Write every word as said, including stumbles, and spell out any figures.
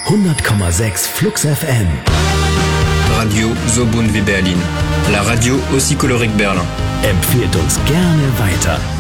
hundert Komma sechs Flux F M. Radio so bunt wie Berlin. La radio aussi colorée que Berlin. Empfehlt uns gerne weiter.